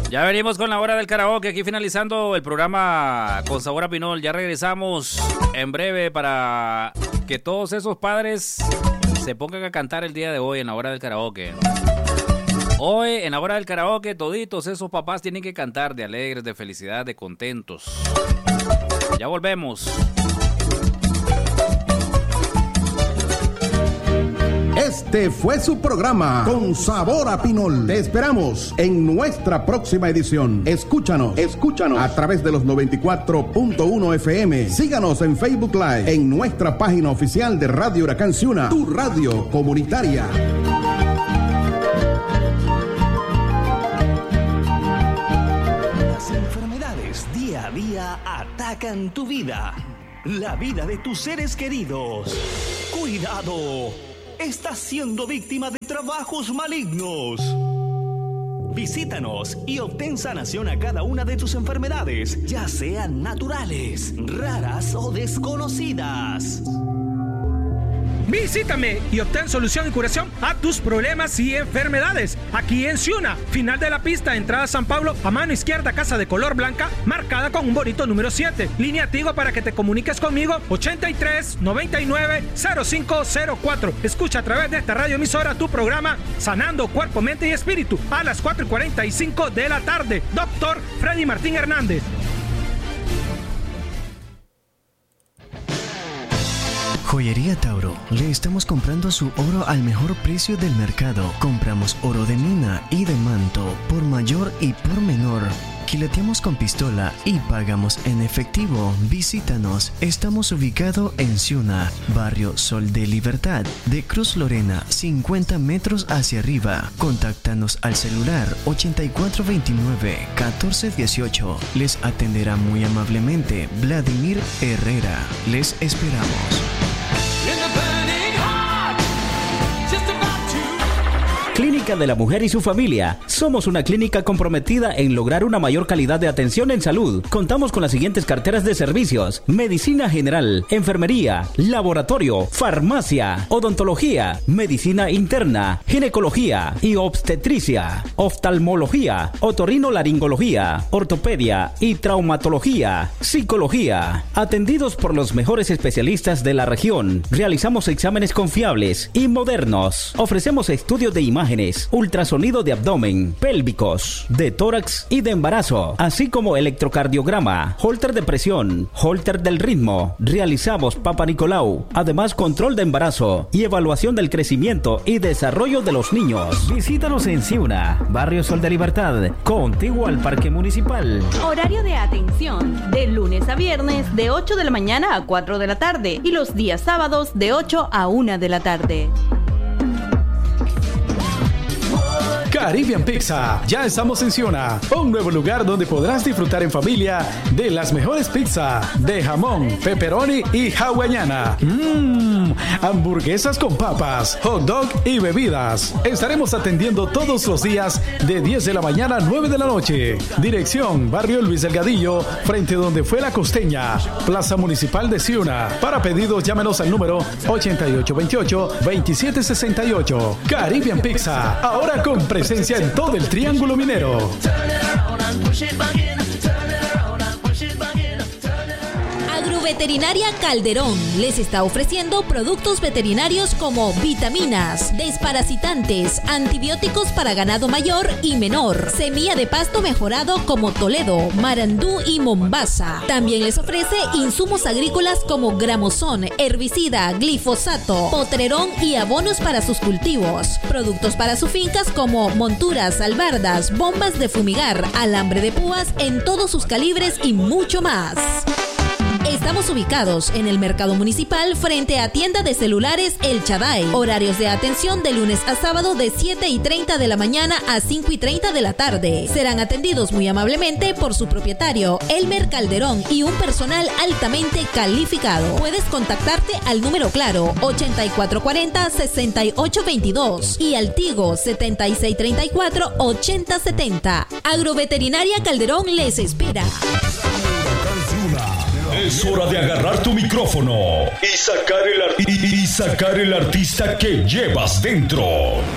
Ya venimos con la hora del karaoke, aquí finalizando el programa con sabor a pinol. Ya regresamos en breve para que todos esos padres se pongan a cantar el día de hoy en la hora del karaoke. Hoy en la hora del karaoke toditos esos papás tienen que cantar de alegres, de felicidad, de contentos. Ya volvemos. Este fue su programa Con Sabor a Pinol. Te esperamos en nuestra próxima edición. Escúchanos a través de los 94.1 FM. Síganos en Facebook Live, en nuestra página oficial de Radio Huracán Ciuna, tu radio comunitaria. Las enfermedades día a día atacan tu vida, la vida de tus seres queridos. ¡Cuidado! Estás siendo víctima de trabajos malignos. Visítanos y obtén sanación a cada una de tus enfermedades, ya sean naturales, raras o desconocidas. Visítame y obtén solución y curación a tus problemas y enfermedades. Aquí en Ciuna, final de la pista, entrada San Pablo, a mano izquierda, casa de color blanca, marcada con un bonito número 7. Línea Tigo para que te comuniques conmigo, 83 99 0504. Escucha a través de esta radioemisora tu programa Sanando Cuerpo, Mente y Espíritu a las 4:45 de la tarde. Doctor Freddy Martín Hernández. Joyería Tauro, le estamos comprando su oro al mejor precio del mercado. Compramos oro de mina y de manto, por mayor y por menor. Quilateamos con pistola y pagamos en efectivo. Visítanos. Estamos ubicados en Ciuna, barrio Sol de Libertad, de Cruz Lorena, 50 metros hacia arriba. Contáctanos al celular 8429-1418. Les atenderá muy amablemente Vladimir Herrera. Les esperamos. Clínica de la Mujer y su Familia. Somos una clínica comprometida en lograr una mayor calidad de atención en salud. Contamos con las siguientes carteras de servicios: medicina general, enfermería, laboratorio, farmacia, odontología, medicina interna, ginecología y obstetricia, oftalmología, otorrinolaringología, ortopedia y traumatología, psicología. Atendidos por los mejores especialistas de la región. Realizamos exámenes confiables y modernos. Ofrecemos estudios de imagen, ultrasonido de abdomen, pélvicos, de tórax y de embarazo, así como electrocardiograma, holter de presión, holter del ritmo. Realizamos Papa Nicolau, además control de embarazo y evaluación del crecimiento y desarrollo de los niños. Visítanos en Ciuna, barrio Sol de Libertad, contiguo al Parque Municipal. Horario de atención, de lunes a viernes de 8 de la mañana a 4 de la tarde y los días sábados de 8 a 1 de la tarde. Caribbean Pizza. Ya estamos en Ciuna, un nuevo lugar donde podrás disfrutar en familia de las mejores pizzas de jamón, pepperoni y hawaiana. Hamburguesas con papas, hot dog y bebidas. Estaremos atendiendo todos los días de 10 de la mañana a 9 de la noche. Dirección: Barrio Luis Delgadillo, frente donde fue la Costeña, Plaza Municipal de Ciuna. Para pedidos, llámenos al número 8828-2768. Caribbean Pizza, ahora con presencia en todo el Triángulo Minero. Agroveterinaria Calderón les está ofreciendo productos veterinarios como vitaminas, desparasitantes, antibióticos para ganado mayor y menor, semilla de pasto mejorado como Toledo, Marandú y Mombasa. También les ofrece insumos agrícolas como gramosón, herbicida, glifosato, potrerón y abonos para sus cultivos. Productos para sus fincas como monturas, albardas, bombas de fumigar, alambre de púas en todos sus calibres y mucho más. Estamos ubicados en el Mercado Municipal frente a Tienda de Celulares El Chaday. Horarios de atención de lunes a sábado de 7:30 de la mañana a 5:30 de la tarde. Serán atendidos muy amablemente por su propietario, Elmer Calderón, y un personal altamente calificado. Puedes contactarte al número claro 8440-6822 y al Tigo 7634-8070. Agroveterinaria Calderón les espera. Es hora de agarrar tu micrófono y sacar el artista que llevas dentro.